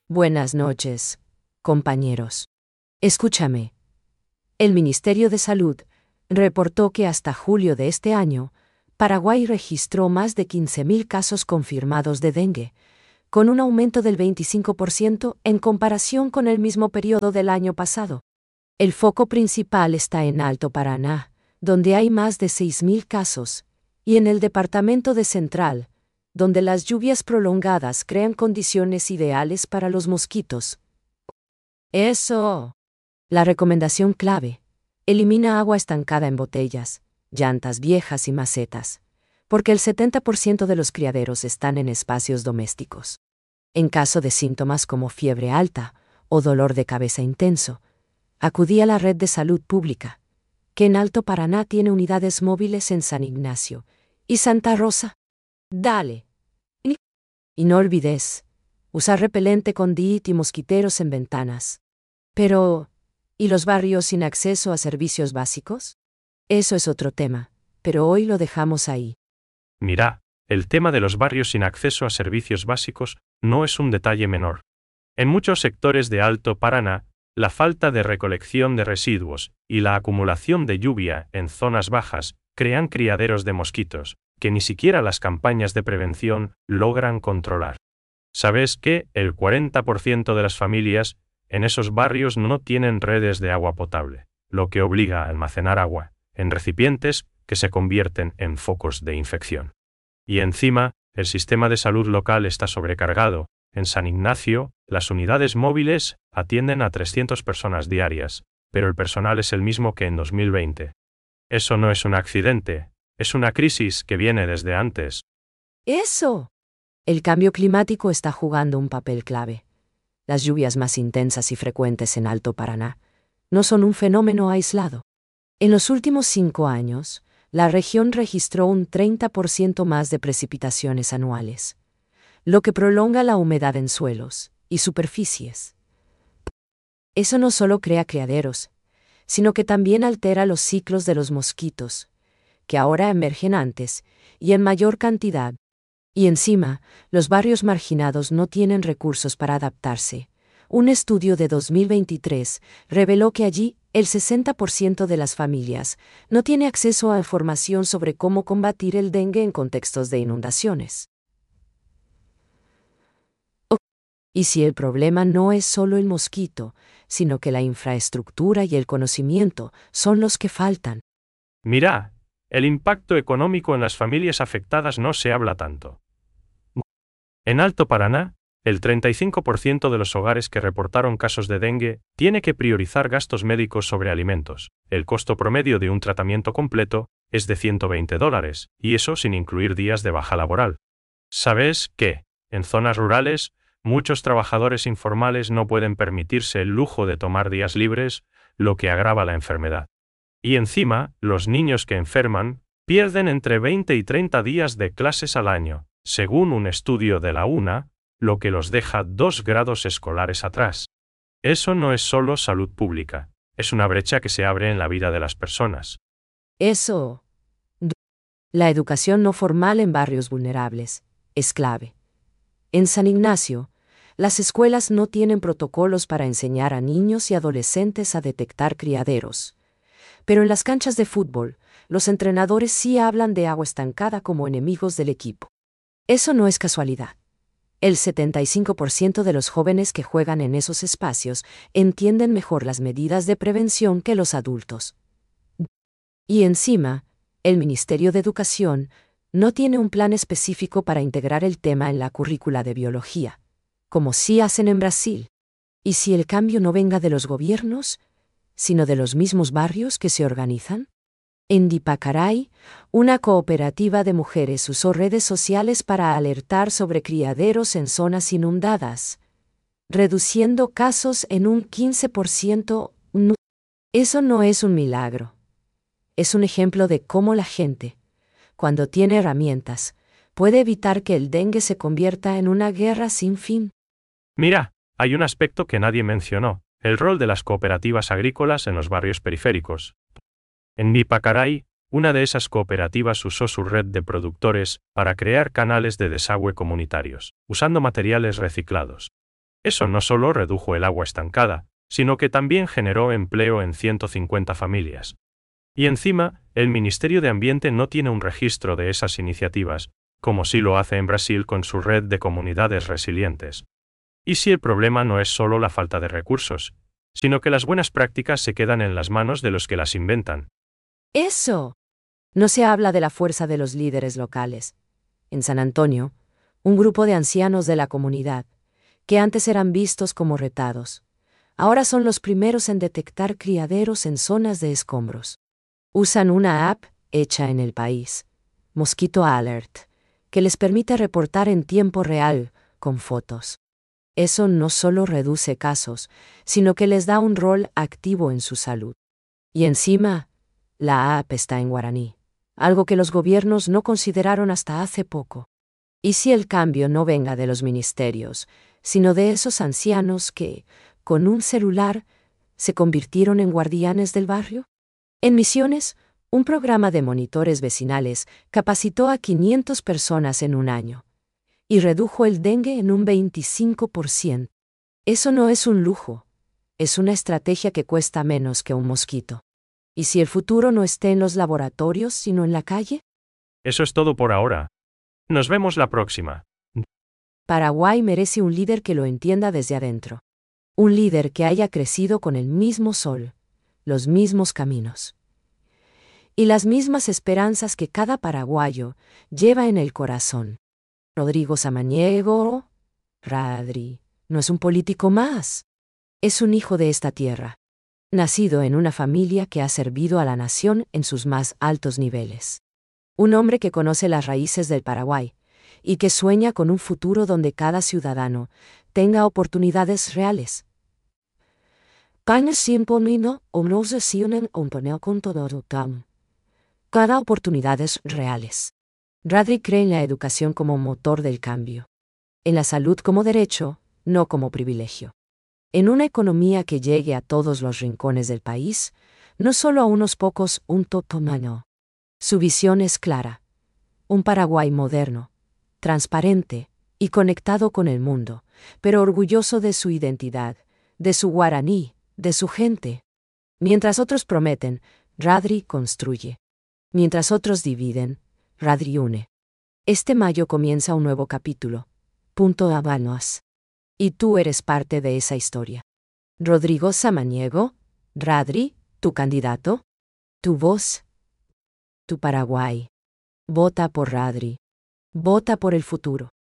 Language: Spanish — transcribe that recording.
Buenas noches, compañeros. Escúchame. El Ministerio de Salud reportó que hasta julio de este año, Paraguay registró más de 15.000 casos confirmados de dengue, con un aumento del 25% en comparación con el mismo periodo del año pasado. El foco principal está en Alto Paraná, donde hay más de 6.000 casos, y en el departamento de Central, donde las lluvias prolongadas crean condiciones ideales para los mosquitos. Eso. La recomendación clave: elimina agua estancada en botellas, llantas viejas y macetas, porque el 70% de los criaderos están en espacios domésticos. En caso de síntomas como fiebre alta o dolor de cabeza intenso, acudí a la red de salud pública, que en Alto Paraná tiene unidades móviles en San Ignacio y Santa Rosa. Dale. Y no olvides usar repelente con DIT y mosquiteros en ventanas. Pero, ¿y los barrios sin acceso a servicios básicos? Eso es otro tema, pero hoy lo dejamos ahí. Mira, el tema de los barrios sin acceso a servicios básicos no es un detalle menor. En muchos sectores de Alto Paraná, la falta de recolección de residuos y la acumulación de lluvia en zonas bajas crean criaderos de mosquitos, que ni siquiera las campañas de prevención logran controlar. ¿Sabes que el 40% de las familias en esos barrios no tienen redes de agua potable, lo que obliga a almacenar agua en recipientes que se convierten en focos de infección? Y encima, el sistema de salud local está sobrecargado. En San Ignacio, las unidades móviles atienden a 300 personas diarias, pero el personal es el mismo que en 2020. Eso no es un accidente, es una crisis que viene desde antes. ¡Eso! El cambio climático está jugando un papel clave. Las lluvias más intensas y frecuentes en Alto Paraná no son un fenómeno aislado. En los últimos 5 años, la región registró un 30% más de precipitaciones anuales, lo que prolonga la humedad en suelos y superficies. Eso no solo crea criaderos, sino que también altera los ciclos de los mosquitos, que ahora emergen antes y en mayor cantidad. Y encima, los barrios marginados no tienen recursos para adaptarse. Un estudio de 2023 reveló que allí el 60% de las familias no tiene acceso a información sobre cómo combatir el dengue en contextos de inundaciones. Y si el problema no es solo el mosquito, sino que la infraestructura y el conocimiento son los que faltan. Mira, el impacto económico en las familias afectadas no se habla tanto. En Alto Paraná, el 35% de los hogares que reportaron casos de dengue tiene que priorizar gastos médicos sobre alimentos. El costo promedio de un tratamiento completo es de $120, y eso sin incluir días de baja laboral. ¿Sabes que, en zonas rurales, muchos trabajadores informales no pueden permitirse el lujo de tomar días libres, lo que agrava la enfermedad? Y encima, los niños que enferman pierden entre 20 y 30 días de clases al año, según un estudio de la UNA, lo que los deja 2 grados escolares atrás. Eso no es solo salud pública, es una brecha que se abre en la vida de las personas. Eso. La educación no formal en barrios vulnerables es clave. En San Ignacio, las escuelas no tienen protocolos para enseñar a niños y adolescentes a detectar criaderos. Pero en las canchas de fútbol, los entrenadores sí hablan de agua estancada como enemigos del equipo. Eso no es casualidad. El 75% de los jóvenes que juegan en esos espacios entienden mejor las medidas de prevención que los adultos. Y encima, el Ministerio de Educación no tiene un plan específico para integrar el tema en la currícula de biología, como sí hacen en Brasil. ¿Y si el cambio no venga de los gobiernos, sino de los mismos barrios que se organizan? En Dipacaray, una cooperativa de mujeres usó redes sociales para alertar sobre criaderos en zonas inundadas, reduciendo casos en un 15%. Eso no es un milagro. Es un ejemplo de cómo la gente, cuando tiene herramientas, puede evitar que el dengue se convierta en una guerra sin fin. Mira, hay un aspecto que nadie mencionó: el rol de las cooperativas agrícolas en los barrios periféricos. En Dipacaray, una de esas cooperativas usó su red de productores para crear canales de desagüe comunitarios, usando materiales reciclados. Eso no solo redujo el agua estancada, sino que también generó empleo en 150 familias. Y encima, el Ministerio de Ambiente no tiene un registro de esas iniciativas, como sí lo hace en Brasil con su red de comunidades resilientes. ¿Y si el problema no es solo la falta de recursos, sino que las buenas prácticas se quedan en las manos de los que las inventan? Eso. No se habla de la fuerza de los líderes locales. En San Antonio, un grupo de ancianos de la comunidad, que antes eran vistos como retados, ahora son los primeros en detectar criaderos en zonas de escombros. Usan una app hecha en el país, Mosquito Alert, que les permite reportar en tiempo real, con fotos. Eso no solo reduce casos, sino que les da un rol activo en su salud. Y encima, la app está en guaraní, algo que los gobiernos no consideraron hasta hace poco. ¿Y si el cambio no venga de los ministerios, sino de esos ancianos que, con un celular, se convirtieron en guardianes del barrio? En Misiones, un programa de monitores vecinales capacitó a 500 personas en un año y redujo el dengue en un 25%. Eso no es un lujo, es una estrategia que cuesta menos que un mosquito. ¿Y si el futuro no esté en los laboratorios, sino en la calle? Eso es todo por ahora. Nos vemos la próxima. Paraguay merece un líder que lo entienda desde adentro. Un líder que haya crecido con el mismo sol, los mismos caminos y las mismas esperanzas que cada paraguayo lleva en el corazón. Rodrigo Samaniego, Radri, no es un político más. Es un hijo de esta tierra, nacido en una familia que ha servido a la nación en sus más altos niveles. Un hombre que conoce las raíces del Paraguay y que sueña con un futuro donde cada ciudadano tenga oportunidades reales. Cada oportunidades reales. Radri cree en la educación como motor del cambio, en la salud como derecho, no como privilegio. En una economía que llegue a todos los rincones del país, no solo a unos pocos, un totomano. Su visión es clara. Un Paraguay moderno, transparente y conectado con el mundo, pero orgulloso de su identidad, de su guaraní, de su gente. Mientras otros prometen, Radri construye. Mientras otros dividen, Radri une. Este mayo comienza un nuevo capítulo. Punto Habanos. Y tú eres parte de esa historia. Rodrigo Samaniego, Radri, tu candidato, tu voz, tu Paraguay. Vota por Radri. Vota por el futuro.